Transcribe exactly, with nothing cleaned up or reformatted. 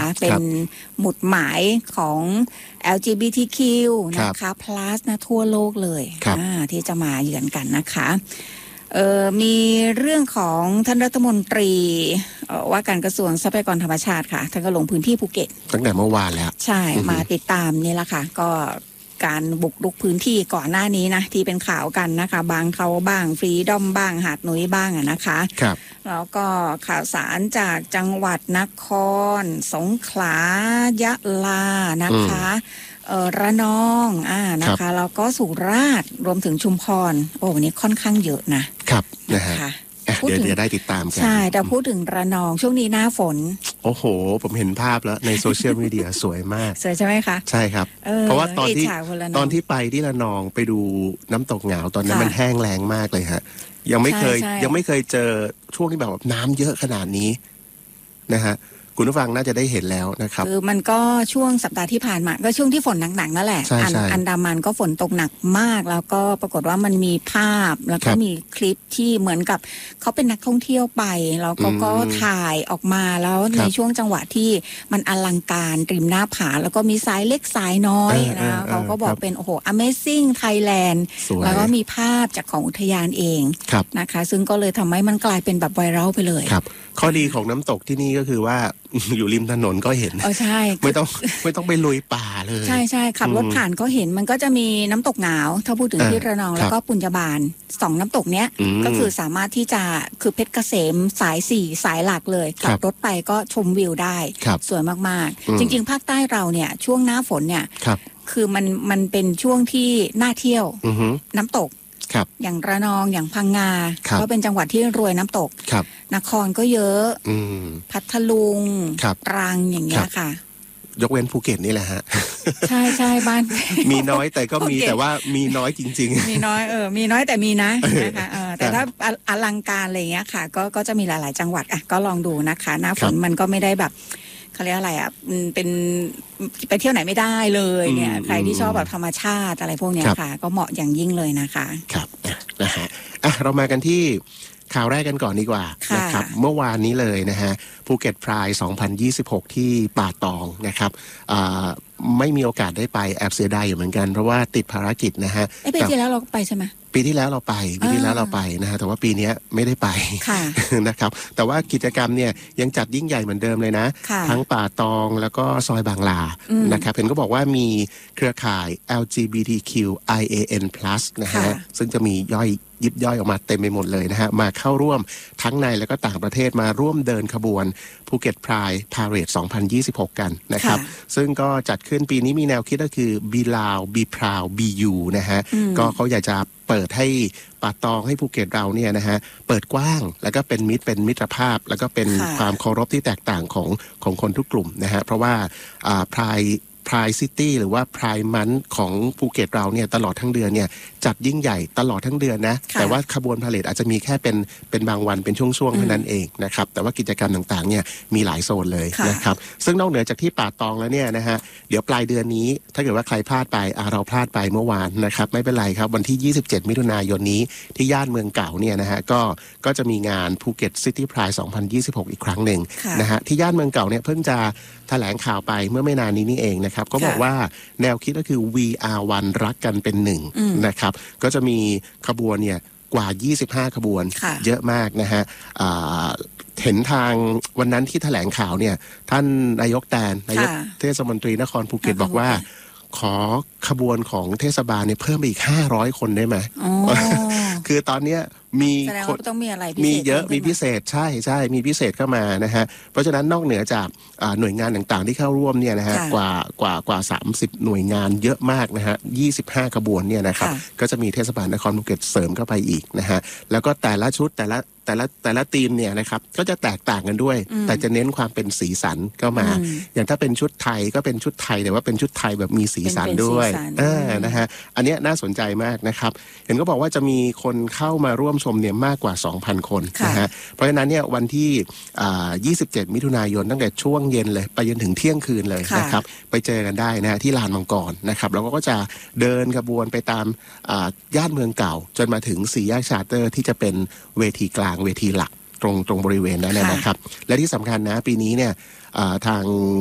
นะคะเป็นหมุดหมายของ แอล จี บี ที คิว นะคะ plus นะทั่วโลกเลยที่จะมาเยือนกันนะคะเอ่อมีเรื่องของท่านรัฐมนตรีว่าการกระทรวงทรัพยากรธรรมชาติค่ะท่านก็ลงพื้นที่ภูเก็ตตั้งแต่เมื่อวานแล้วใช่มาติดตามนี่แหละค่ะก็การบุกรุกพื้นที่ก่อนหน้านี้นะที่เป็นข่าวกันนะคะบางเขาบ้างฟรีดอมบ้างหาดหนุยบ้างอะนะคะครับแล้วก็ข่าวสารจากจังหวัดนครสงขลายะลานะคะเออระนองอ่านะคะแล้วก็สุราษฎร์รวมถึงชุมพรโอ้วันนี้ค่อนข้างเยอะนะครับนะคะเดี๋ยวจะได้ติดตามกันใช่แต่พูดถึงระนองช่วงนี้หน้าฝนโอ้โหผมเห็นภาพแล้วในโซเชียลมีเดียสวยมากสวยใช่ไหมคะใช่ครับเพราะว่าตอนที่ตอนที่ไปที่ระนองไปดูน้ำตกเหงาตอนนั้นมันแห้งแล้งมากเลยฮะยังไม่เคยยังไม่เคยเจอช่วงที่แบบน้ำเยอะขนาดนี้นะฮะคุณผู้ฟังน่าจะได้เห็นแล้วนะครับคือมันก็ช่วงสัปดาห์ที่ผ่านมาก็ช่วงที่ฝนหนักๆนั่นแหละอันอันดามันก็ฝนตกหนักมากแล้วก็ปรากฏว่ามันมีภาพแล้วก็มีคลิปที่เหมือนกับเขาเป็นนักท่องเที่ยวไปแล้วก็ก็ถ่ายออกมาแล้วในช่วงจังหวะที่มันอลังการริมหน้าผาแล้วก็มีสายเล็กสายน้อยนะเขาก็บอกเป็นโอ้โห Amazing Thailand แล้วก็มีภาพจากของอุทยานเองนะคะซึ่งก็เลยทำให้มันกลายเป็นแบบไวรัลไปเลยข้อดีของน้ำตกที่นี่ก็คือว่าอยู่ริมถนนก็เห็นเออใช่ไม่ต้องไม่ต้องไปลุยป่าเลยใช่ใช่ขับรถผ่านก็เห็นมันก็จะมีน้ำตกหนาวถ้าพูดถึงที่ระนองแล้วก็ปุญญาบาลสองน้ำตกเนี้ยก็คือสามารถที่จะคือเพชรเกษมสายสี่สายหลักเลยขับรถไปก็ชมวิวได้สวยมากๆจริงๆภาคใต้เราเนี่ยช่วงหน้าฝนเนี่ยคือมันมันเป็นช่วงที่น่าเที่ยวน้ำตกอย่างระนองอย่างพังงาก็เป็นจังหวัดที่รวยน้ำตกนครก็เยอะพัทลุงตรังอย่างเงี้ยค่ะยกเว้นภูเก็ตนี่แหละฮะใช่ใช่บ้านมีน้อยแต่ก็มีแต่ว่ามีน้อยจริงๆมีน้อยเออมีน้อยแต่มีนะนะคะเออแต่ถ้าอลังการอะไรเงี้ยค่ะก็ก็จะมีหลายๆจังหวัดอ่ะก็ลองดูนะคะหน้าฝนมันก็ไม่ได้แบบเขาเรียกอะไรอ่ะเป็นไปเที่ยวไหนไม่ได้เลยเนี่ยใครที่ชอบแบบธรรมชาติอะไรพวกนี้ค่ะก็เหมาะอย่างยิ่งเลยนะคะครับนะฮะอ่ะเรามากันที่ข่าวแรกกันก่อนดีกว่านะครับเมื่อวานนี้เลยนะฮะภูเก็ตไพร์สองพันยี่สิบหกที่ป่าตองนะครับไม่มีโอกาสได้ไปแอบเสียดายอยู่เหมือนกันเพราะว่าติดภารกิจนะฮะปีที่แล้วเราไปใช่ไหมปีที่แล้วเราไปปีที่แล้วเราไปนะฮะแต่ว่าปีนี้ไม่ได้ไปนะครับแต่ว่ากิจกรรมเนี่ยยังจัดยิ่งใหญ่เหมือนเดิมเลยนะทั้งป่าตองแล้วก็ซอยบางลานะครับเห็นก็บอกว่ามีเครือข่าย แอล จี บี ที คิว ไอ เอ เอ็น พลัส นะฮะซึ่งจะมีย่อยยิบย่อยออกมาเต็มไปหมดเลยนะฮะมาเข้าร่วมทั้งในและก็ต่างประเทศมาร่วมเดินขบวนภูเก็ตไพร์พาเรดสองพันยี่สิบหกกันนะครับซึ่งก็จัดขึ้นปีนี้มีแนวคิดก็คือ Be Loud Be Proud Be You นะฮะก็เขาอยากจะเปิดให้ป่าตองให้ภูเก็ตเราเนี่ยนะฮะเปิดกว้างแล้วก็เป็นมิตรเป็นมิตรภาพแล้วก็เป็นความเคารพที่แตกต่างของของคนทุกกลุ่มนะฮะเพราะว่าอ่าไพร์พรายซิตี้หรือว่าพรายมันของภูเก็ตเราเนี่ยตลอดทั้งเดือนเนี่ยจัดยิ่งใหญ่ตลอดทั้งเดือนนะแต่ว่าขบวนพาเหรดอาจจะมีแค่เป็นเป็นบางวันเป็นช่วงๆเท่านั้นเองนะครับแต่ว่ากิจกรรมต่างๆเนี่ยมีหลายโซนเลยนะครับซึ่งนอกเหนือจากที่ป่าตองแล้วเนี่ยนะฮะเดี๋ยวปลายเดือนนี้ถ้าเกิดว่าใครพลาดไปอ่าเราพลาดไปเมื่อวานนะครับไม่เป็นไรครับวันที่ยี่สิบเจ็ดมิถุนายนนี้ที่ย่านเมืองเก่าเนี่ยนะฮะก็ก็จะมีงานภูเก็ตซิตี้ไพร์สองพันยี่สิบหกอีกครั้งหนึ่งนะฮะที่ย่านเมืองเก่าเนี่ยเพิ่งจะแถลงข่าวไปเมื่อไม่นานนี้นี่เองนะครับก็บอกว่าแนวคิดก็คือ วี อาร์ วัน รักกันเป็นหนึ่งนะครับก็จะมีขบวนเนี่ยกว่ายี่สิบห้าขบวนเยอะมากนะฮะเห็นทางวันนั้นที่แถลงข่าวเนี่ยท่านนายกแตนนายกเทศมนตรีนครภูเก็ตบอกว่าขอขบวนของเทศบาลเนี่ยเพิ่มไปอีกห้าร้อยคนได้ไหมคือตอนเนี้ยมีคนต้องมีอะไรมีเยอะมีพิเศษใช่ใช่มีพิเศษเข้ามานะฮะเพราะฉะนั้นนอกเหนือจากหน่วยงานต่างๆที่เข้าร่วมเนี่ยนะฮะกว่ากว่ากว่าสามสิบหน่วยงานเยอะมากนะฮะยี่สิบห้าขบวนเนี่ยนะครับก็จะมีเทศบาลนครภูเก็ตเสริมเข้าไปอีกนะฮะแล้วก็แต่ละชุดแต่ละแต่ละแต่ละทีมเนี่ยนะครับก็จะแตกต่างกันด้วยแต่จะเน้นความเป็นสีสันเข้ามาอย่างถ้าเป็นชุดไทยก็เป็นชุดไทยแต่ว่าเป็นชุดไทยแบบมีสีสันด้วยอ่านะฮะอันนี้น่าสนใจมากนะครับเห็นก็บอกว่าจะมีคนเข้ามาร่วมชมเนี่ยมากกว่า สองพัน คนนะฮะเพราะฉะนั้นเนี่ยวันที่อ่ายี่สิบเจ็ดมิถุนายนตั้งแต่ช่วงเย็นเลยไปจนถึงเที่ยงคืนเลยนะครับไปเจอกันได้นะฮะที่ลานมังกรนะครับแล้วก็จะเดินขบวนไปตามอ่าย่านเมืองเก่าจนมาถึงสี่แยกชาร์เตอร์ที่จะเป็นเวทีกลางเวทีหลักตรงตรงบริเวณนั้นนะครับและที่สำคัญนะปีนี้เนี่ยทาง